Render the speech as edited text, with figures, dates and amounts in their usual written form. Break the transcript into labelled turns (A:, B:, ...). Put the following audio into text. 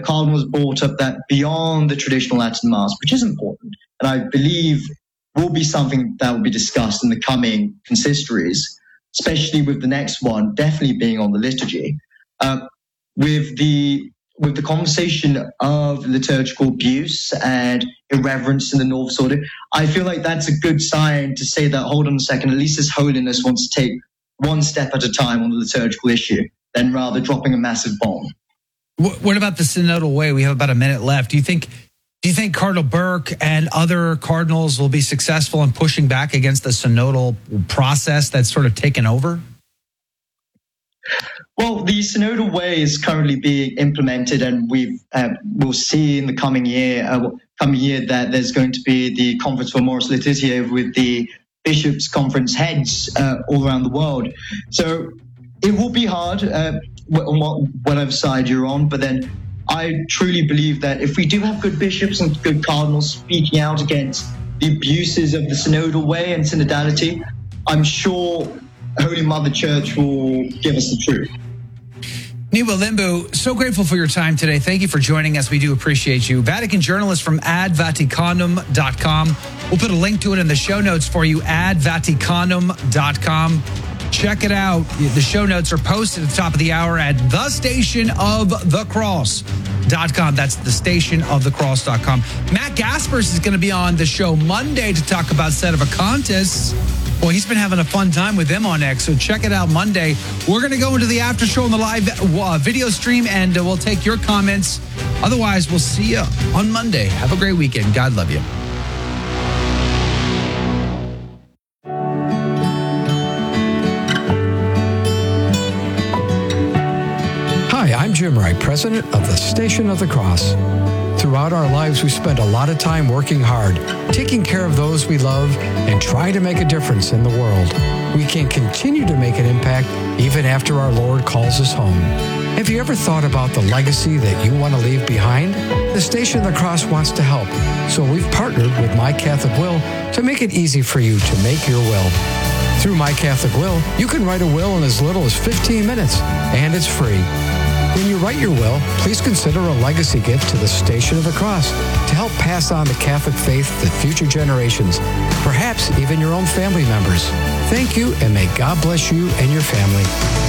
A: Cardinals brought up that beyond the traditional Latin Mass, which is important, and I believe will be something that will be discussed in the coming consistories, especially with the next one definitely being on the liturgy, with the conversation of liturgical abuse and irreverence in the Novus Ordo. I feel like that's a good sign to say that, hold on a second, at least His Holiness wants to take one step at a time on the liturgical issue, than rather dropping a massive bomb.
B: What about the synodal way? We have about a minute left. Do you think Cardinal Burke and other cardinals will be successful in pushing back against the synodal process that's sort of taken over?
A: Well, the synodal way is currently being implemented, and we'll see in the coming year that there's going to be the Conference for Amoris Laetitia with the bishops' conference heads all around the world. So it will be hard, whatever side you're on, but then I truly believe that if we do have good bishops and good cardinals speaking out against the abuses of the synodal way and synodality, I'm sure Holy Mother Church will give us the truth.
B: Niwa Limbu, so grateful for your time today. Thank you for joining us. We do appreciate you. Vatican journalist from advaticanum.com. We'll put a link to it in the show notes for you, advaticanum.com. Check it out. The show notes are posted at the top of the hour at thestationofthecross.com. That's thestationofthecross.com. Matt Gaspers is going to be on the show Monday to talk about Sedevacantists. Well, he's been having a fun time with them on X, so check it out Monday. We're going to go into the after show on the live video stream, and we'll take your comments. Otherwise, we'll see you on Monday. Have a great weekend. God love you.
C: Hi, I'm Jim Wright, president of the Station of the Cross. Throughout our lives, we spend a lot of time working hard, taking care of those we love, and trying to make a difference in the world. We can continue to make an impact even after our Lord calls us home. Have you ever thought about the legacy that you want to leave behind? The Station of the Cross wants to help, so we've partnered with My Catholic Will to make it easy for you to make your will. Through My Catholic Will, you can write a will in as little as 15 minutes, and it's free. When you write your will, please consider a legacy gift to the Station of the Cross to help pass on the Catholic faith to future generations, perhaps even your own family members. Thank you, and may God bless you and your family.